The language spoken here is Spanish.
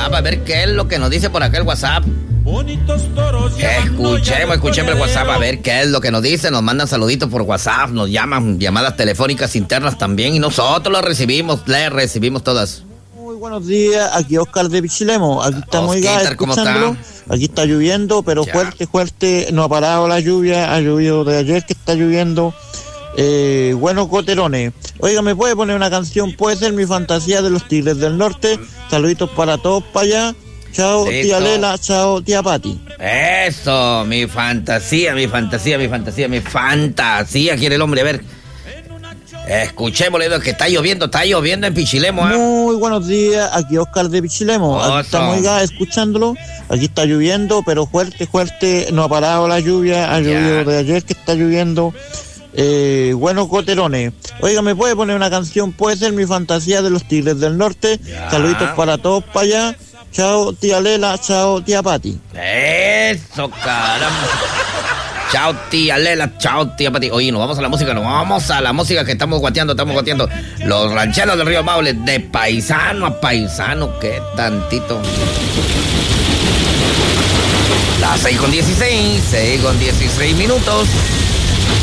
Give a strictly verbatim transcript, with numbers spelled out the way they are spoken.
WhatsApp, a ver qué es lo que nos dice por acá el WhatsApp. Escuchemos, escuchemos el WhatsApp, a ver qué es lo que nos dice. Nos mandan saluditos por WhatsApp, nos llaman, llamadas telefónicas internas también, y nosotros los recibimos, les recibimos todas. Muy buenos días, aquí Oscar de Pichilemo. Aquí estamos ya escuchándolo. Aquí está lloviendo, pero ya. fuerte, fuerte. No ha parado la lluvia, ha llovido de ayer que está lloviendo. Eh, buenos goterones. Oiga, ¿me puede poner una canción? Puede ser Mi Fantasía de los Tigres del Norte. Saluditos para todos para allá. Chao, Listo. Tía Lela, chao, tía Pati. Eso, mi fantasía, mi fantasía, mi fantasía, mi fantasía. Quiere el hombre, a ver. Escuchémosle, que está lloviendo, está lloviendo en Pichilemo. ¿eh? Muy buenos días, aquí Oscar de Pichilemo. Aquí estamos ya escuchándolo. Aquí está lloviendo, pero fuerte, fuerte. No ha parado la lluvia, ha llovido de ayer que está lloviendo. Eh, buenos goterones. Oiga, ¿me puede poner una canción? Puede ser Mi Fantasía de los Tigres del Norte. Ya. Saluditos para todos para allá. Chao, tía Lela, chao, tía Pati. Eso, caramba. Chao, tía Lela, chao, tía Pati. Oye, nos vamos a la música, nos vamos a la música que estamos guateando, estamos guateando. Los rancheros del Río Maule, de paisano a paisano, qué tantito. Las seis con dieciséis, seis con dieciséis minutos.